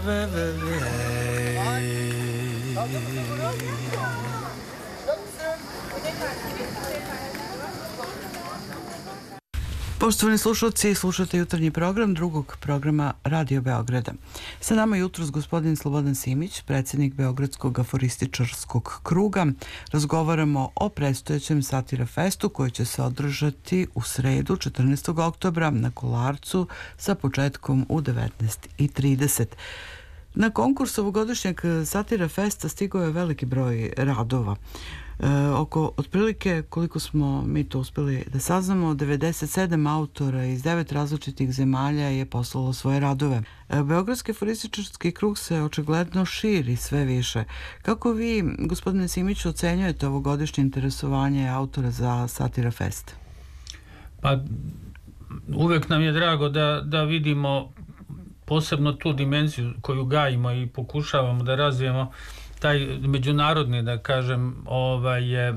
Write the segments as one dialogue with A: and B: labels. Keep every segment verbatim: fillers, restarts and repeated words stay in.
A: Poštovani slušalci, slušate jutarnji program drugog programa Radio Beograda. Sa nama je jutros gospodin Slobodan Simić, predsjednik Beogradskog aforističarskog kruga. Razgovaramo o predstojećem Satira Festu koji će se održati u sredu četrnaestog oktobra na Kolarcu sa početkom u devetnaest i trideset. Na konkurs ovogodišnjeg Satira Festa stigao je veliki broj radova. E, oko otprilike, koliko smo mi to uspjeli da saznamo, devedeset sedam autora iz devet različitih zemalja je poslalo svoje radove. E, Beogradski aforističarski krug se očigledno širi sve više. Kako vi, gospodine Simiću, ocenjujete ovogodišnje interesovanje autora za Satira Fest?
B: Pa, uvek nam je drago da, da vidimo posebno tu dimenziju koju gajimo i pokušavamo da razvijemo, taj međunarodni, da kažem, ovaj je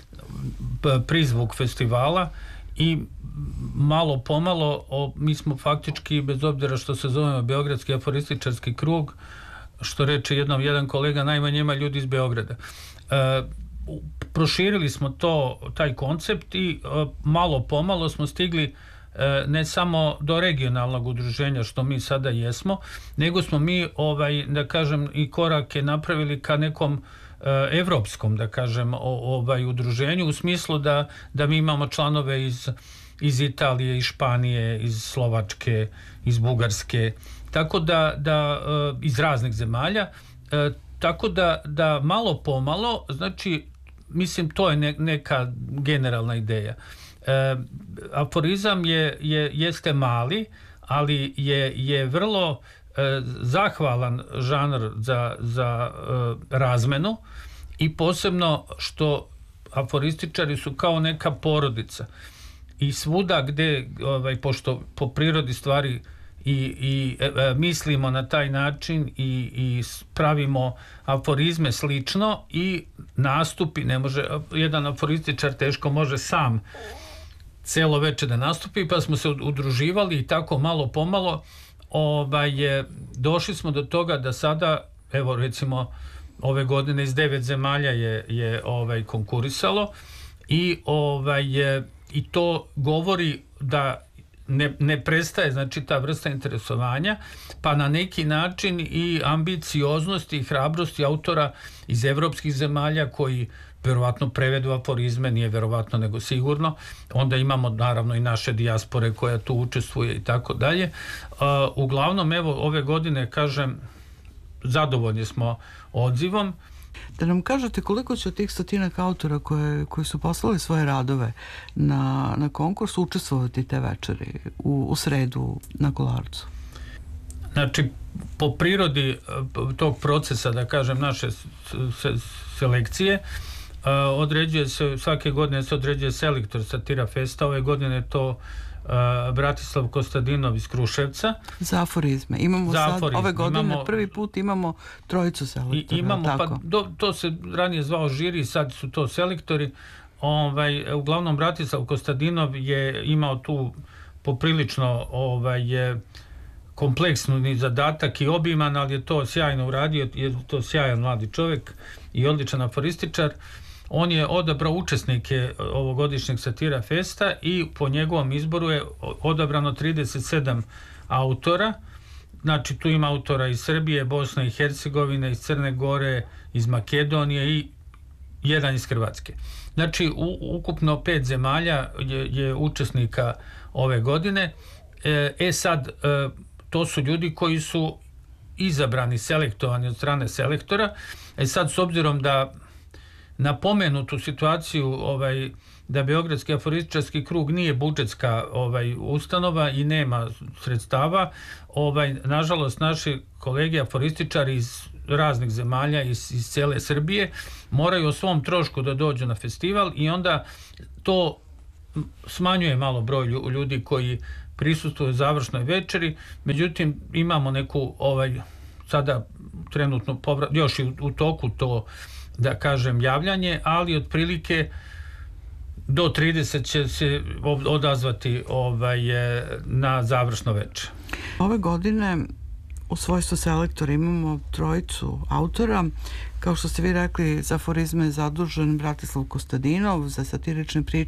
B: prizvuk festivala i malo pomalo o, mi smo faktički, bez obzira što se zovemo Beogradski aforističarski krug, što reče jednom jedan kolega, najmanje ima ljudi iz Beograda. E, proširili smo to, taj koncept i e, malo pomalo smo stigli ne samo do regionalnog udruženja što mi sada jesmo, nego smo mi ovaj da kažem i korake napravili ka nekom e, evropskom, da kažem, o, ovaj udruženju, u smislu da da mi imamo članove iz iz Italije, iz Španije, iz Slovačke, iz Bugarske, tako da da e, iz raznih zemalja, e, tako da da malo pomalo, znači mislim to je ne, neka generalna ideja. E, aforizam je, je, jeste mali, ali je, je vrlo e, zahvalan žanr za, za e, razmenu i posebno što aforističari su kao neka porodica i svuda gde, ovaj, pošto po prirodi stvari i, i e, mislimo na taj način i, i pravimo aforizme slično i nastupi, ne može, jedan aforističar teško može sam celo veče da nastupi, pa smo se udruživali i tako malo pomalo ovaj, je, došli smo do toga da sada, evo recimo ove godine iz devet zemalja je, je ovaj, konkurisalo i, ovaj, je, i to govori da ne, ne prestaje, znači ta vrsta interesovanja, pa na neki način i ambicioznosti i hrabrosti autora iz evropskih zemalja koji verovatno prevedu aforizme, nije verovatno nego sigurno, onda imamo naravno i naše dijaspore koja tu učestvuje i tako dalje. Uglavnom, evo, ove godine, kažem, zadovoljni smo odzivom.
A: Da nam kažete koliko će od tih stotinak autora koje, koji su poslali svoje radove na, na konkurs učestvovati te večeri u, u sredu na Kolarcu?
B: Znači, po prirodi tog procesa, da kažem, naše selekcije, Uh, određuje se, svake godine se određuje selektor Satira Festa, ove godine je to uh, Bratislav Kostadinov iz Kruševca.
A: Za aforizme. Imamo
B: Za
A: sad,
B: aforizme.
A: ove godine
B: imamo,
A: prvi put imamo trojicu selektora.
B: I, imamo,
A: tako?
B: pa do, to se ranije zvao žiri, sad su to selektori. Ovaj, uglavnom Bratislav Kostadinov je imao tu poprilično ovaj, je, kompleksni zadatak i obiman, ali je to sjajno uradio, je to sjajan mladi čovjek i odličan aforističar. On je odabrao učesnike ovogodišnjeg Satira Festa i po njegovom izboru je odabrano trideset sedam autora. Znači tu ima autora iz Srbije, Bosne i Hercegovine, iz Crne Gore, iz Makedonije i jedan iz Hrvatske. Znači u, ukupno pet zemalja je, je učesnika ove godine. E, e sad, e, to su ljudi koji su izabrani, selektovani od strane selektora. E sad, s obzirom da na pomenutu situaciju ovaj, da Beogradski aforističarski krug nije budžetska ovaj, ustanova i nema sredstava, ovaj, nažalost naši kolege aforističari iz raznih zemalja, iz, iz cele Srbije, moraju o svom trošku da dođu na festival i onda to smanjuje malo broj ljudi koji prisustvuju završnoj večeri. Međutim, imamo neku ovaj, sada trenutno povrat, još i u, u toku to, da kažem, javljanje, ali otprilike do trideset će se odazvati ovaj, na završno večer.
A: Ove godine u svojstvu selektora imamo trojicu autora. Kao što ste vi rekli, za aforizme je zadužen Bratislav Kostadinov, za satirične priče